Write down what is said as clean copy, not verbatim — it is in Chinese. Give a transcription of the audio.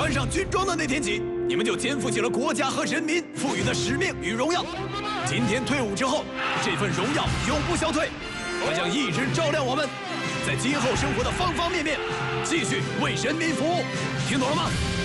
穿上军装的那天起，你们就肩负起了国家和人民赋予的使命与荣耀。今天退伍之后，这份荣耀永不消退，它将一直照亮我们，在今后生活的方方面面，继续为人民服务。听懂了吗？